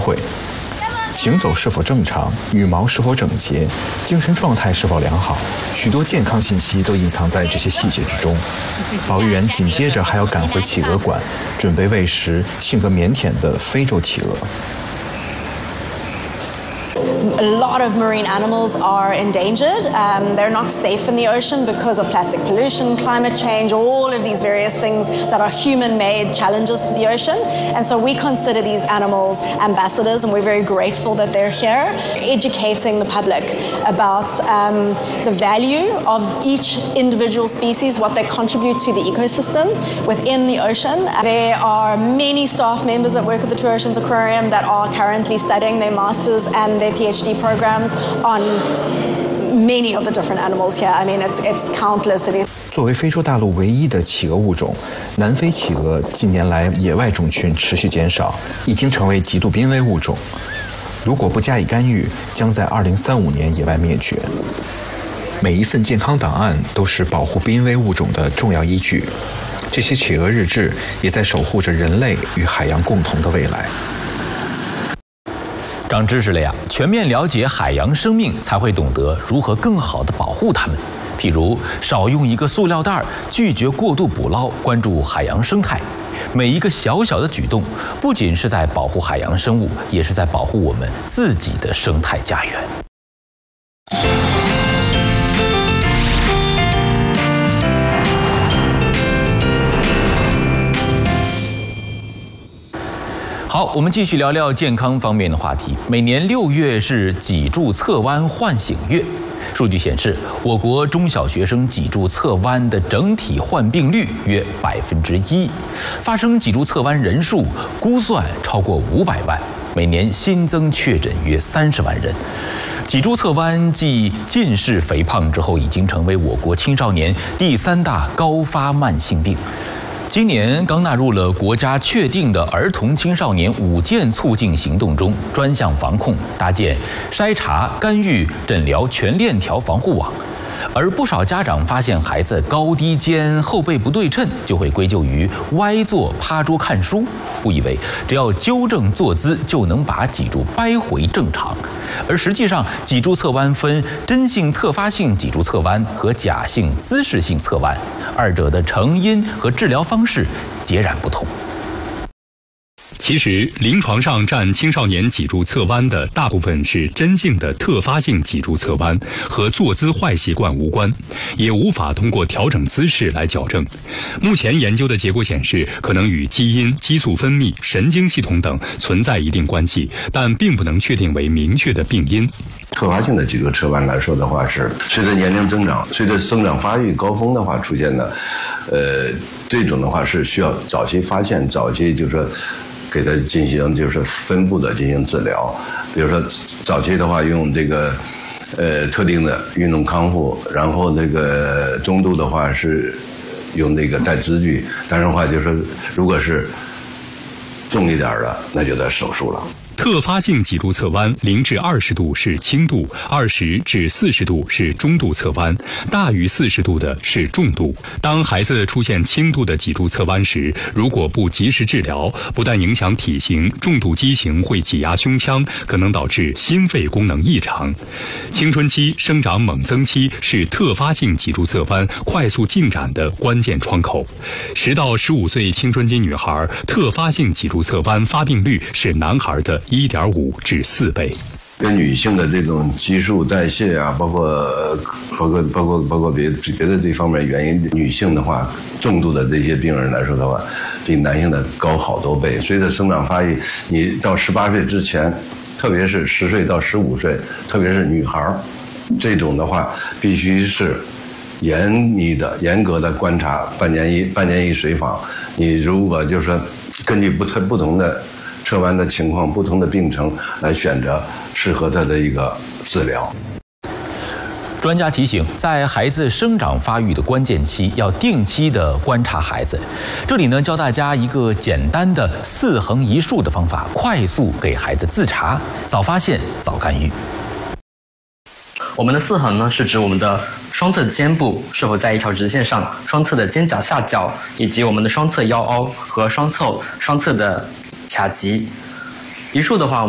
会。行走是否正常，羽毛是否整洁，精神状态是否良好，许多健康信息都隐藏在这些细节之中。保育员紧接着还要赶回企鹅馆，准备喂食性格腼腆的非洲企鹅。 A lot of marine animals are endangered. They're not safe in the ocean because of plastic pollution, climate change, all of these various things that are human-made challenges for the ocean. And so we consider these animals ambassadors, and we're very grateful that they're here, educating the public about the value of each individual species, what they contribute to the ecosystem within the ocean. There are many staff members that work at the Two Oceans Aquarium that are currently studying their masters and their PhD programs on many of the different animals here. I mean, it's countless. 作为非洲大陆唯一的企鹅物种，南非企鹅近年来野外种群持续减少，已经成为极度濒危物种。如果不加以干预，将在2035年野外灭绝。每一份健康档案都是保护濒危物种的重要依据。这些企鹅日志也在守护着人类与海洋共同的未来。 长知识了呀！全面了解海洋生命，才会懂得如何更好地保护它们。譬如少用一个塑料袋，拒绝过度捕捞，关注海洋生态。每一个小小的举动，不仅是在保护海洋生物，也是在保护我们自己的生态家园。好，我们继续聊聊健康方面的话题。每年6月是脊柱侧弯唤醒月。数据显示，我国中小学生脊柱侧弯的整体患病率约1%，发生脊柱侧弯人数估算超过500万，每年新增确诊约30万人。脊柱侧弯继近视、肥胖之后，已经成为我国青少年第3大高发慢性病。今年刚纳入了国家确定的儿童青少年5件促进行动中，专项防控，搭建筛查、干预、诊疗全链条防护网。而不少家长发现孩子高低肩、后背不对称，就会归咎于歪坐、趴桌看书，误以为只要纠正坐姿就能把脊柱掰回正常。而实际上，脊柱侧弯分真性特发性脊柱侧弯和假性姿势性侧弯，二者的成因和治疗方式截然不同。 其实，临床上占青少年脊柱侧弯的大部分是真性的特发性脊柱侧弯，和坐姿坏习惯无关，也无法通过调整姿势来矫正。目前研究的结果显示，可能与基因、激素分泌、神经系统等存在一定关系，但并不能确定为明确的病因。 特发性的脊柱侧弯来说的话，是随着年龄增长，随着生长发育高峰的话出现的，这种的话是需要早期发现，早期就是说给它进行就是分步的进行治疗。比如说早期的话用这个特定的运动康复，然后这个中度的话是用那个带支具，但是的话就是说如果是重一点的，那就得手术了。 特发性脊柱侧弯0至20度是轻度，20至40度是中度侧弯，大于40度的是重度。当孩子出现轻度的脊柱侧弯时，如果不及时治疗，不但影响体型，重度畸形会挤压胸腔，可能导致心肺功能异常。青春期生长猛增期是特发性脊柱侧弯快速进展的关键窗口。10到15岁青春期女孩特发性脊柱侧弯发病率是男孩的1.5至4倍。 跟女性的这种激素代谢啊，包括别的这方面原因，女性的话，重度的这些病人来说的话，比男性的高好多倍。随着生长发育，你到18岁之前，特别是10岁到15岁，特别是女孩，这种的话必须是严格的观察，半年一随访。你如果就是说根据不同的侧弯的情况，不同的病程来选择适合他的一个治疗。 专家提醒，在孩子生长发育的关键期，要定期的观察孩子。这里呢，教大家一个简单的4横1竖的方法，快速给孩子自查，早发现，早干预。 我们的4横呢，是指我们的双侧肩部是否在一条直线上，双侧的肩胛下角，以及我们的双侧腰凹和双侧的髂脊。1竖的话，